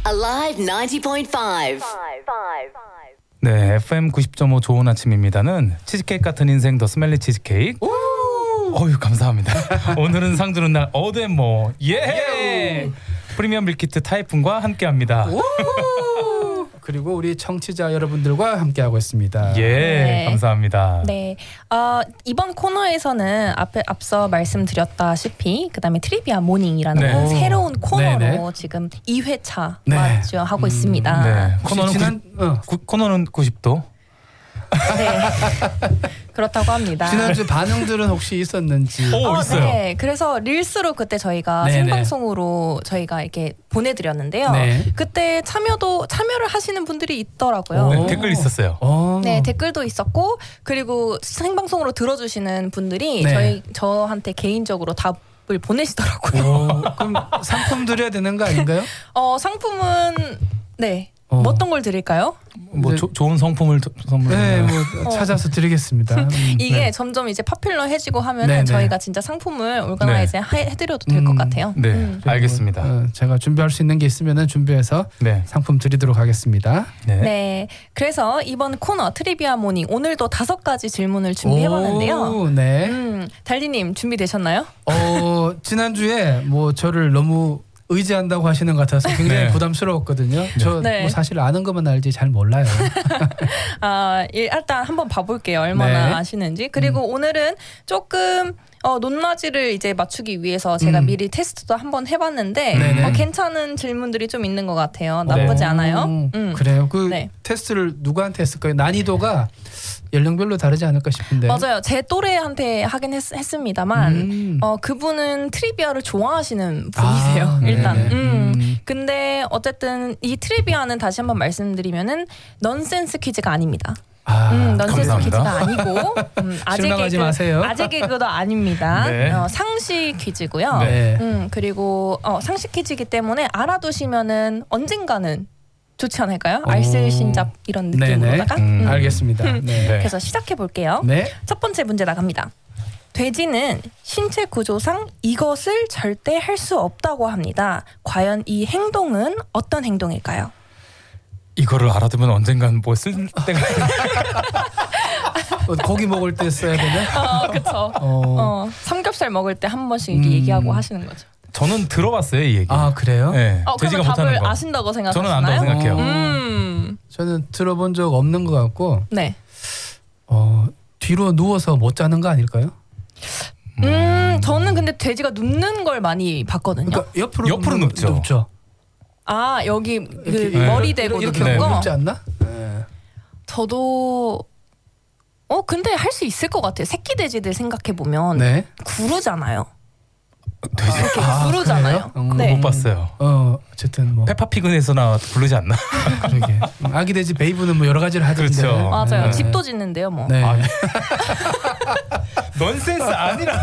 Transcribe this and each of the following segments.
Alive 90.5. 네, FM 90.5 좋은 아침입니다는 치즈케이크 같은 인생 더 스멜리 치즈케이크. 어휴 감사합니다. 오늘은 상 주는 날 어덴모 예! 프리미엄 밀키트 타이푼과 함께합니다. 그리고 우리 청취자 여러분들과 함께하고 있습니다. 예, 네. 감사합니다. 네, 이번 코너에서는 앞서 말씀드렸다시피 그다음에 트리비아 모닝이라는 네. 새로운 코너로 네네. 지금 2회차 네. 맞죠 하고 있습니다. 네, 코너는 코너는 90도. 네. 그렇다고 합니다. 지난주 반응들은 혹시 있었는지. 오, 있어요. 네, 그래서 릴스로 그때 저희가 네네. 생방송으로 저희가 이렇게 보내드렸는데요. 네. 그때 참여를 하시는 분들이 있더라고요. 네, 댓글 있었어요. 네, 댓글도 있었고 그리고 생방송으로 들어주시는 분들이 네. 저한테 개인적으로 답을 보내시더라고요. 오, 그럼 상품 드려야 되는 거 아닌가요? 상품은 네. 뭐 어떤 걸 드릴까요? 뭐 좋은 성품을 선물로. 네, 뭐 찾아서 드리겠습니다. 이게 네. 점점 이제 파퓰러해지고 하면은 네네. 저희가 진짜 상품을 올가나이즈 해드려도 될 것 같아요. 네, 알겠습니다. 제가 준비할 수 있는 게 있으면은 준비해서 네. 상품 드리도록 하겠습니다. 네. 네, 그래서 이번 코너 트리비아 모닝 오늘도 5가지 질문을 준비해봤는데요. 오, 네. 달리님 준비되셨나요? 지난주에 뭐 저를 너무 의지한다고 하시는 것 같아서 굉장히 네. 부담스러웠거든요. 저 네. 뭐 사실 아는 것만 알지 잘 몰라요. 일단 한번 봐볼게요. 얼마나 네. 아시는지. 그리고 오늘은 조금 높낮이를 이제 맞추기 위해서 제가 미리 테스트도 한번 해봤는데 네네. 괜찮은 질문들이 좀 있는 것 같아요. 나쁘지 않아요. 그래요. 그 네. 테스트를 누구한테 했을까요? 난이도가 연령별로 다르지 않을까 싶은데. 맞아요. 제 또래한테 하긴 했습니다만 그분은 트리비아를 좋아하시는 분이세요. 일단. 네네. 근데 어쨌든 이 트리비아는 다시 한번 말씀드리면은 넌센스 퀴즈가 아닙니다. 넌센스 감사합니다. 퀴즈가 아니고 실망하지 마세요. 아재 개그도 아닙니다. 네. 상식 퀴즈고요. 네. 그리고 상식 퀴즈이기 때문에 알아두시면은 언젠가는 좋지 않을까요? 알쓸신잡 이런 느낌으로다가. 알겠습니다. 네. 네. 그래서 시작해 볼게요. 네. 첫 번째 문제 나갑니다. 돼지는 신체 구조상 이것을 절대 할 수 없다고 합니다. 과연 이 행동은 어떤 행동일까요? 이거를 알아두면 언젠간 뭐 쓸 때가. 고기 먹을 때 써야 되나? 그쵸. 삼겹살 먹을 때 한 번씩 이렇게 얘기하고 하시는 거죠. 저는 들어봤어요 이 얘기. 아 그래요? 네. 그러면 돼지가 답을 못하는 거. 아신다고 생각하시나요? 저는 안다고 생각해요. 저는 들어본 적 없는 것 같고. 네. 뒤로 누워서 못 자는 거 아닐까요? 저는 근데 돼지가 눕는 걸 많이 봤거든요. 그러니까 옆으로 눕죠. 눕죠. 여기 그 이렇게, 머리 대고 이렇게 눕는 거? 눕지 않나? 네. 저도 근데 할 수 있을 것 같아요. 새끼 돼지들 생각해 보면 네. 구르잖아요. 돼지. 이렇게 구르잖아요. 그래요? 네. 못 봤어요. 어쨌든 뭐 페파피그에서나 부르지 않나? 그러게. 아기 돼지 베이브는 뭐 여러 가지를 하던데. 그렇죠. 맞아요. 네. 집도 짓는데요, 뭐. 네. 넌센스 아니라.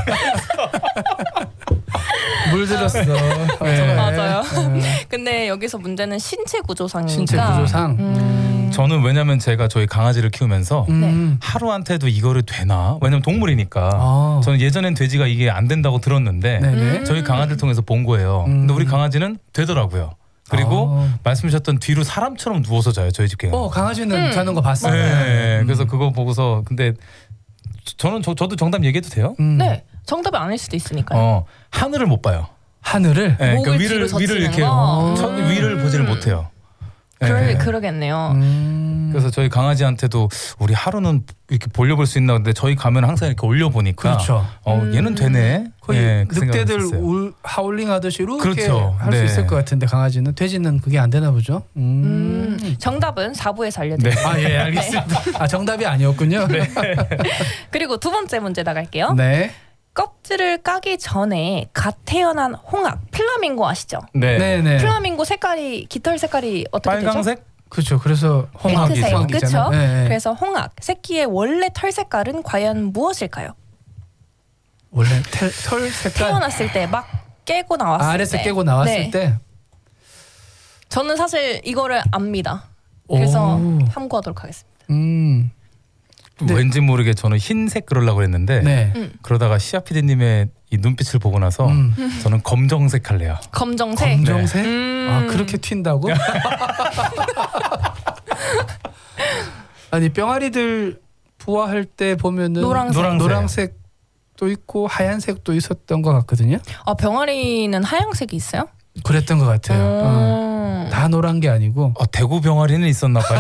물들었어. 맞아요. 근데 여기서 문제는 신체 구조상이니까. 신체 구조상. 저는 왜냐면 제가 저희 강아지를 키우면서 하루한테도 이거를 되나? 왜냐면 동물이니까. 저는 예전엔 돼지가 이게 안 된다고 들었는데 네네. 저희 강아지를 통해서 본 거예요. 근데 우리 강아지는 되더라고요. 그리고 말씀하셨던 뒤로 사람처럼 누워서 자요 저희 집 개는. 강아지는 자는 거 봤어요. 네, 그래서 그거 보고서 근데 저도 정답 얘기해도 돼요? 네. 정답이 아닐 수도 있으니까요. 하늘을 못 봐요. 하늘을. 네, 목을 그러니까 뒤로 위를 이렇게 젖히는 거? 위를 보지를 못해요. 네. 그러겠네요. 그래서 저희 강아지한테도 우리 하루는 이렇게 돌려볼 수 있나 근데 저희 가면 항상 이렇게 올려보니까 그렇죠. 얘는 되네. 거의 네, 그 늑대들 생각을 했어요. 하울링 하듯이 이렇게 그렇죠. 할 수 네. 있을 것 같은데 강아지는 돼지는 그게 안 되나 보죠. 정답은 4부에서 알려드릴게요. 예, 알겠습니다. 정답이 아니었군요. 네. 그리고 두 번째 문제 나갈게요. 네. 껍질을 까기 전에 갓 태어난 홍학, 플라밍고 아시죠? 네. 네네. 플라밍고 색깔이 깃털 색깔이 어떻게 되죠? 빨강색? 그렇죠. 그래서 핑크색, 홍학이잖아요. 그렇죠? 네. 그래서 홍학, 새끼의 원래 털 색깔은 과연 무엇일까요? 원래 털 색깔 태어났을 때 막 깨고 나왔을 아래서 때. 깨고 나왔을 네. 때. 저는 사실 이거를 압니다. 그래서 함구하도록 하겠습니다. 네. 왠지 모르게 저는 흰색 그러려고 했는데 네. 그러다가 시아 PD님의 이 눈빛을 보고 나서 저는 검정색 할래요. 검정색. 검정색? 아 그렇게 튄다고? 아니 병아리들 부화할 때 보면은 노란색도 있고 하얀색도 있었던 것 같거든요. 아 병아리는 하얀색이 있어요? 그랬던 것 같아요. 다 노란 게 아니고. 대구 병아리는 있었나 봐요.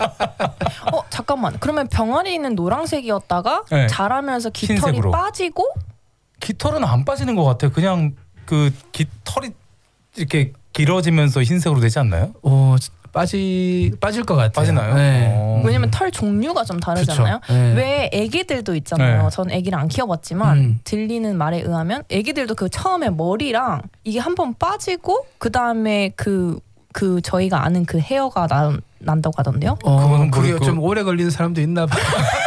잠깐만. 그러면 병아리는 노란색이었다가 네. 자라면서 깃털이 흰색으로. 빠지고 깃털은 안 빠지는 것 같아요. 그냥 그 깃털이 이렇게 길어지면서 흰색으로 되지 않나요? 빠질 것 같아요. 빠지나요? 네. 왜냐면 털 종류가 좀 다르잖아요. 네. 왜 애기들도 있잖아요. 네. 전 애기를 안 키워봤지만 들리는 말에 의하면 애기들도 그 처음에 머리랑 이게 한번 빠지고 그 다음에 그 저희가 아는 그 헤어가 난다고 하던데요. 그거는 그게 모르겠고. 좀 오래 걸리는 사람도 있나 봐요.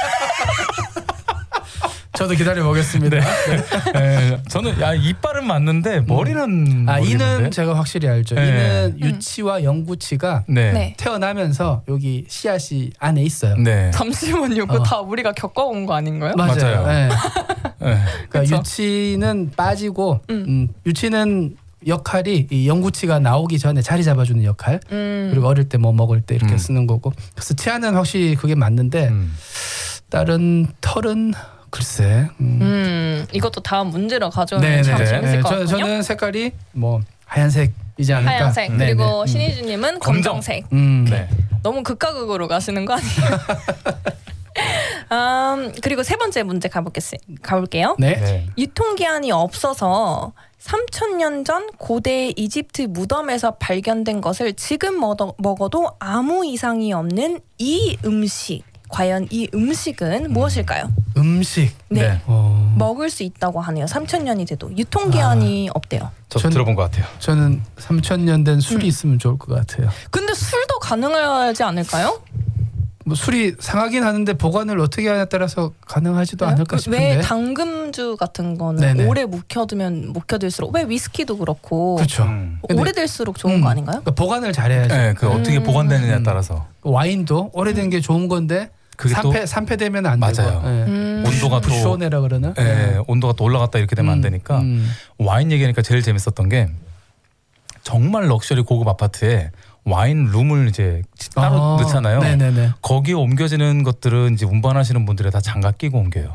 저도 기다려 보겠습니다. 네. 저는 이빨은 맞는데 머리는 이는 제가 확실히 알죠. 네. 이는 유치와 영구치가 네. 네. 태어나면서 여기 씨앗이 안에 있어요. 네. 잠시만요. 그거 다 우리가 겪어온 거 아닌가요? 맞아요. 네. 네. 그러니까 그쵸? 유치는 빠지고 유치는 역할이 이 영구치가 나오기 전에 자리 잡아주는 역할. 그리고 어릴 때 뭐 먹을 때 이렇게 쓰는 거고. 그래서 치아는 확실히 그게 맞는데 다른 털은 글쎄. 이것도 다음 문제로 가져오면 참 재밌을 것 같거든요. 저는 색깔이 뭐 하얀색이지 않을까. 하얀색. 네네. 그리고 신희주님은 검정색. 네. 너무 극과극으로 가시는 거 아니에요? 그리고 세 번째 문제 가볼게요. 네. 네. 유통기한이 없어서 3,000년 전 고대 이집트 무덤에서 발견된 것을 지금 먹어도 아무 이상이 없는 이 음식. 과연 이 음식은 무엇일까요? 음식. 네. 네. 먹을 수 있다고 하네요. 3,000년이 돼도 유통기한이 없대요. 저 들어본 것 같아요. 저는 3,000년 된 술이 있으면 좋을 것 같아요. 근데 술도 가능하지 않을까요? 뭐 술이 상하긴 하는데 보관을 어떻게 하냐에 따라서 가능하지도 않을까 싶은데. 왜 당금주 같은 거는 네네. 오래 묵혀두면 묵혀둘수록 왜 위스키도 그렇고 그렇죠. 근데- 오래될수록 좋은 거 아닌가요? 그러니까 보관을 잘해야죠. 네, 그 어떻게 보관되느냐에 따라서 와인도 오래된 게 좋은 건데 그게 또 3패 되면 안 맞아요. 되고. 네. 온도가 또 부쇼네라 그러나? 온도가 또 올라갔다 이렇게 되면 안 되니까 와인 얘기하니까 제일 재밌었던 게 정말 럭셔리 고급 아파트에 와인 룸을 이제 따로 넣잖아요. 네네네. 거기에 옮겨지는 것들은 이제 운반하시는 분들이 다 장갑 끼고 옮겨요.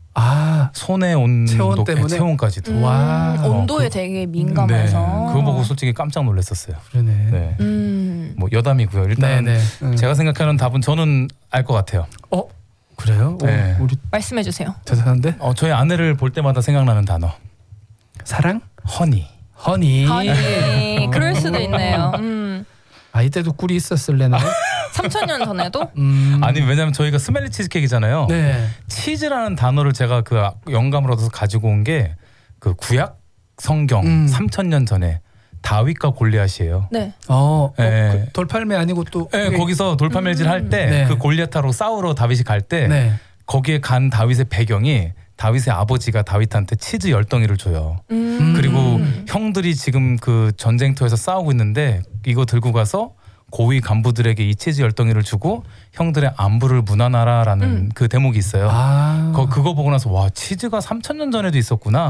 손의 온도, 체온 때문에? 체온까지도. 와. 온도에 되게 민감해서. 네, 그거 보고 솔직히 깜짝 놀랐었어요. 그러네. 네. 뭐 여담이고요. 일단 네네. 제가 생각하는 답은 저는 알 것 같아요. 그래요? 네. 우리 말씀해 주세요. 대단한데? 저희 아내를 볼 때마다 생각나는 단어. 사랑? 허니. 허니. 아니, 그럴 수도 있네요. 이때도 꿀이 있었을래나? 3,000년 전에도? 아니 왜냐면 저희가 스멜리 치즈케이크잖아요. 네. 치즈라는 단어를 제가 그 영감을 얻어서 가지고 온 게 그 구약 성경 3,000년 전에 다윗과 골리앗이에요. 네. 네. 그 돌팔매 아니고 또 네, 그게- 거기서 돌팔매질 할 때 그 네. 골리앗하러 싸우러 다윗이 갈 때 네. 거기에 간 다윗의 배경이 다윗의 아버지가 다윗한테 치즈 10덩이를 줘요. 그리고 형들이 지금 그 전쟁터에서 싸우고 있는데 이거 들고 가서 고위 간부들에게 이 치즈 10덩이를 주고 형들의 안부를 문안하라라는 그 대목이 있어요. 그거 보고 나서 와 치즈가 3,000년 전에도 있었구나.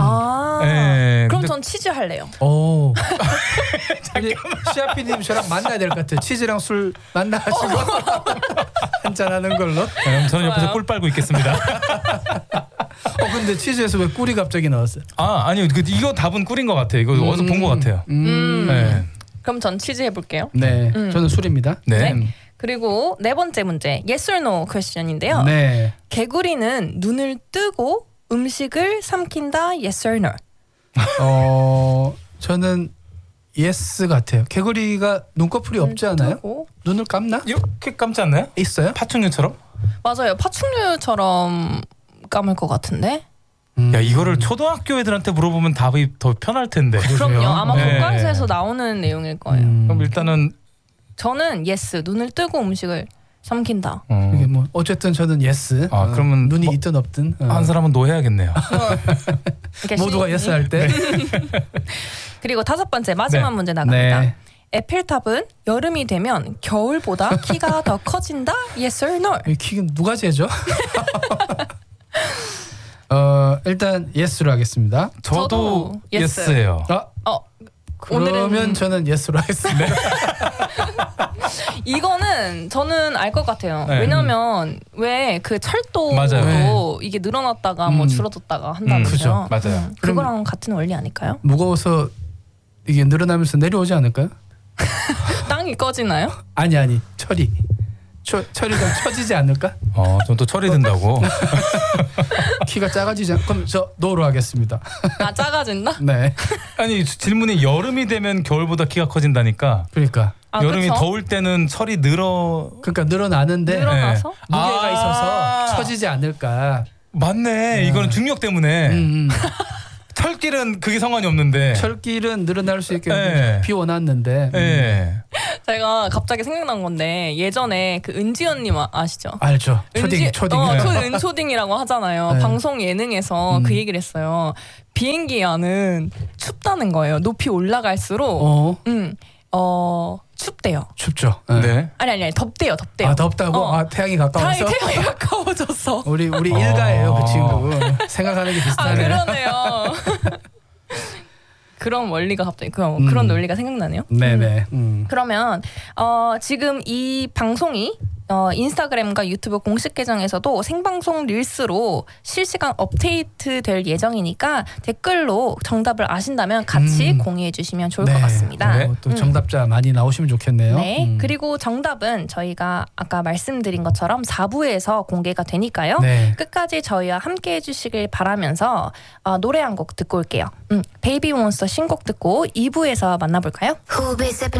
네, 그럼 근데- 전 치즈 할래요. 우리 시아피님 저랑 만나야 될 것 같아요. 치즈랑 술 만나가지고 한잔 하는 걸로. 네, 저는 옆에서 좋아요. 꿀 빨고 있겠습니다. 근데 치즈에서 왜 꿀이 갑자기 나왔어요? 아니요 이거 답은 꿀인 것 같아요. 이거 어디서 본 것 같아요. 네. 그럼 전 치즈 해볼게요. 네. 저는 술입니다. 네. 네. 그리고 네 번째 문제 yes or no 퀘스천인데요. 네. 개구리는 눈을 뜨고 음식을 삼킨다 yes or no. 저는 예스 같아요. 개구리가 눈꺼풀이 없지 않아요? 뜨고. 눈을 감나? 이렇게 감지 않나요? 있어요? 파충류처럼? 맞아요. 파충류처럼 감을 것 같은데. 야 이거를 초등학교 애들한테 물어보면 답이 더 편할 텐데. 그럼요. 아마 네. 교과서에서 나오는 내용일 거예요. 그럼 일단은 저는 yes 눈을 뜨고 음식을 삼킨다. 이게 뭐 어쨌든 저는 예스. 그러면 눈이 뭐- 있든 없든 한 사람은 노 해야겠네요. 그러니까 모두가 시인이- 예스 할 때. 그리고 다섯 번째 마지막 네. 문제 나갑니다. 네. 에펠탑은 여름이 되면 겨울보다 키가 더 커진다 yes or no. 이 킥은 누가 재죠? 일단 예스로 하겠습니다. 저도 예스. 예스예요. 그러면 오늘은 저는 예스로 하겠습니다. 이거는 저는 알 것 같아요. 네. 왜냐면 왜 그 철도도 맞아요. 이게 늘어났다가 뭐 줄어들다가 한다면서요. 그죠. 맞아요. 그거랑 같은 원리 아닐까요? 무거워서 이게 늘어나면서 내려오지 않을까요? 땅이 꺼지나요? 아니 철이 좀 처지지 않을까? 전 또 철이 든다고. 키가 작아지지 않. 그럼 저 노로 하겠습니다. 작아진다? 네. 아니 질문이 여름이 되면 겨울보다 키가 커진다니까. 그러니까 여름이 그쵸? 더울 때는 철이 늘어나는데 늘어나서? 무게가 있어서 처지지 않을까. 맞네. 이거는 중력 때문에. 철길은 그게 상관이 없는데. 철길은 늘어날 수 있게 네. 비워놨는데. 네. 제가 갑자기 생각난 건데 예전에 그 은지연님 아시죠? 알죠. 초딩. 그 은초딩이라고 하잖아요. 네. 방송 예능에서 그 얘기를 했어요. 비행기 안은 춥다는 거예요. 높이 올라갈수록 춥대요. 춥죠. 네. 아니 덥대요. 덥다고? 태양이 가까워서? 태양이 가까워졌어. 우리 일가예요 그 친구. 생각하는 게 비슷하네. 그러네요. 그런 원리가 갑자기 그런 논리가 생각나네요. 네네. 그러면 지금 이 방송이 인스타그램과 유튜브 공식 계정에서도 생방송 릴스로 실시간 업데이트 될 예정이니까 댓글로 정답을 아신다면 같이 공유해 주시면 좋을 것 같습니다. 또 정답자 많이 나오시면 좋겠네요. 네. 그리고 정답은 저희가 아까 말씀드린 것처럼 4부에서 공개가 되니까요. 네. 끝까지 저희와 함께 해주시길 바라면서 노래 한 곡 듣고 올게요. 베이비 몬스터 신곡 듣고 2부에서 만나볼까요?